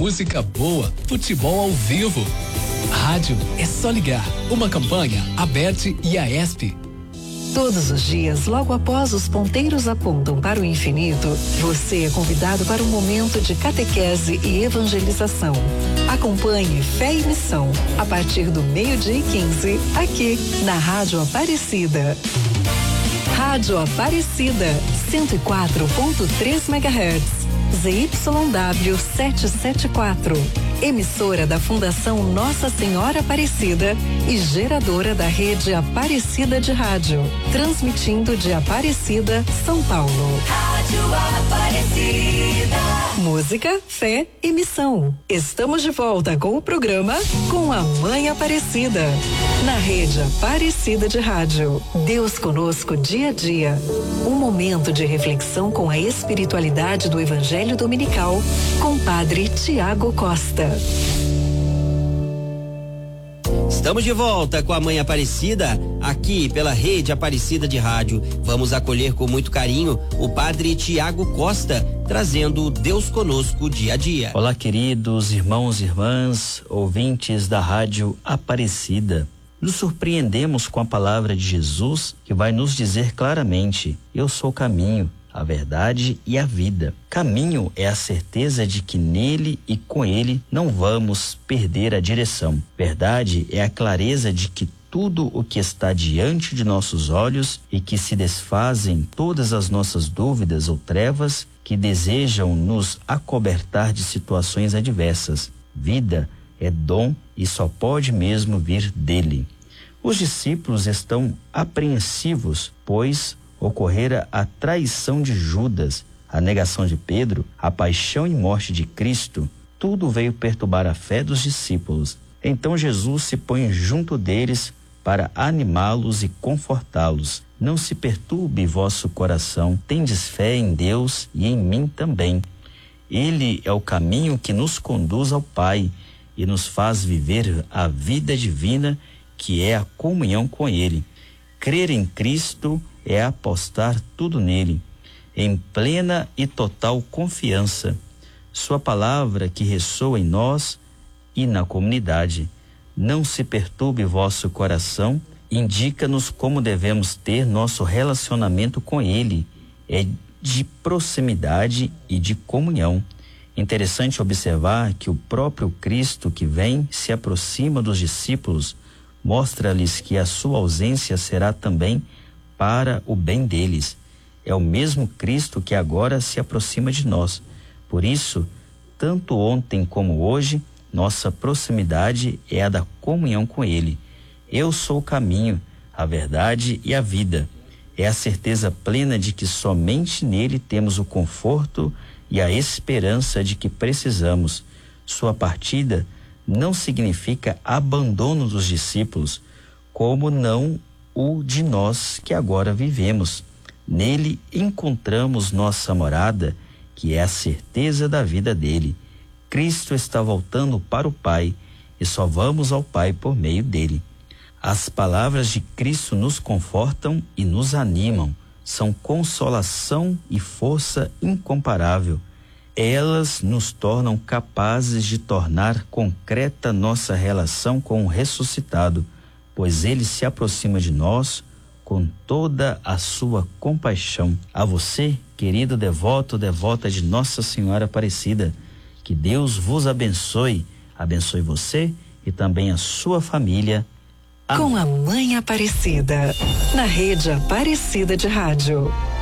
música boa, futebol ao vivo. Rádio é só ligar. Uma campanha Aberte e Aesp. Todos os dias, logo após os ponteiros apontam para o infinito, você é convidado para um momento de catequese e evangelização. Acompanhe Fé e Missão, a partir do 12:15, aqui na Rádio Aparecida. Rádio Aparecida, 104.3 MHz. ZYW 774, emissora da Fundação Nossa Senhora Aparecida e geradora da rede Aparecida de Rádio, transmitindo de Aparecida, São Paulo. Rádio Aparecida. Música, fé e missão. Estamos de volta com o programa Com a Mãe Aparecida, na rede Aparecida de Rádio. Deus conosco dia a dia. Um momento de reflexão com a espiritualidade do Evangelho Dominical, com Padre Tiago Costa. Estamos de volta com a Mãe Aparecida, aqui pela rede Aparecida de Rádio. Vamos acolher com muito carinho o Padre Tiago Costa, trazendo Deus conosco dia a dia. Olá, queridos irmãos e irmãs, ouvintes da Rádio Aparecida. Nos surpreendemos com a palavra de Jesus, que vai nos dizer claramente: eu sou o caminho, a verdade e a vida. Caminho é a certeza de que nele e com ele não vamos perder a direção. Verdade é a clareza de que tudo o que está diante de nossos olhos e que se desfazem todas as nossas dúvidas ou trevas que desejam nos acobertar de situações adversas. Vida é dom e só pode mesmo vir dele. Os discípulos estão apreensivos, pois ocorrera a traição de Judas, a negação de Pedro, a paixão e morte de Cristo. Tudo veio perturbar a fé dos discípulos. Então Jesus se põe junto deles para animá-los e confortá-los. Não se perturbe vosso coração, tendes fé em Deus e em mim também. Ele é o caminho que nos conduz ao Pai e nos faz viver a vida divina, que é a comunhão com Ele. Crer em Cristo é apostar tudo nele, em plena e total confiança. Sua palavra que ressoa em nós e na comunidade. Não se perturbe vosso coração, indica-nos como devemos ter nosso relacionamento com Ele. É de proximidade e de comunhão. Interessante observar que o próprio Cristo que vem se aproxima dos discípulos, mostra-lhes que a sua ausência será também para o bem deles. É o mesmo Cristo que agora se aproxima de nós. Por isso, tanto ontem como hoje, nossa proximidade é a da comunhão com Ele. Eu sou o caminho, a verdade e a vida. É a certeza plena de que somente nele temos o conforto e a esperança de que precisamos. Sua partida não significa abandono dos discípulos, como não o de nós que agora vivemos. Nele encontramos nossa morada, que é a certeza da vida dele. Cristo está voltando para o Pai e só vamos ao Pai por meio dele. As palavras de Cristo nos confortam e nos animam, são consolação e força incomparável. Elas nos tornam capazes de tornar concreta nossa relação com o ressuscitado, pois ele se aproxima de nós com toda a sua compaixão. A você, querido devoto, devota de Nossa Senhora Aparecida, que Deus vos abençoe, abençoe você e também a sua família. Com a Mãe Aparecida, na rede Aparecida de Rádio.